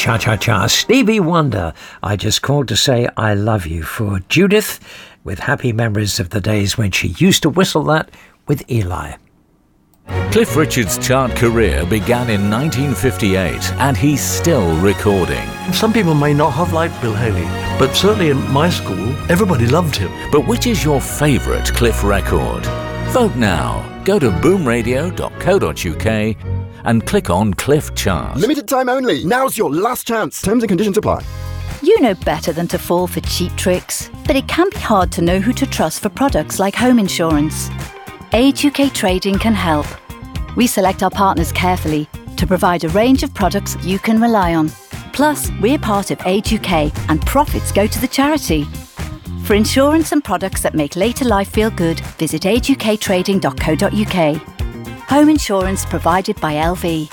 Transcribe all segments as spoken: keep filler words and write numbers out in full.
cha-cha-cha. Stevie Wonder, I Just Called to Say I Love You, for Judith, with happy memories of the days when she used to whistle that with Eli. Cliff Richard's chart career began in nineteen fifty-eight, and he's still recording. Some people may not have liked Bill Haley, but certainly in my school, everybody loved him. But which is your favourite Cliff record? Vote now. Go to boom radio dot co dot uk and click on Cliff Chart. Limited time only. Now's your last chance. Terms and conditions apply. You know better than to fall for cheap tricks, but it can be hard to know who to trust for products like home insurance. Age U K Trading can help. We select our partners carefully to provide a range of products you can rely on. Plus, we're part of Age U K and profits go to the charity. For insurance and products that make later life feel good, visit age u k trading dot co dot uk. Home insurance provided by L V.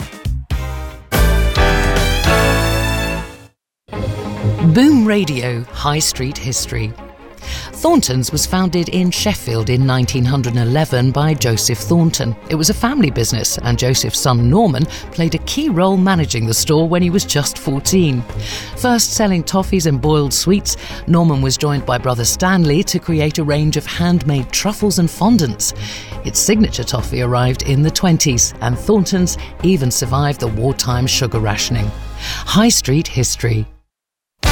Boom Radio High Street History. Thornton's was founded in Sheffield in nineteen eleven by Joseph Thornton. It was a family business, and Joseph's son Norman played a key role managing the store when he was just fourteen. First selling toffees and boiled sweets, Norman was joined by brother Stanley to create a range of handmade truffles and fondants. Its signature toffee arrived in the twenties, and Thornton's even survived the wartime sugar rationing. High Street History.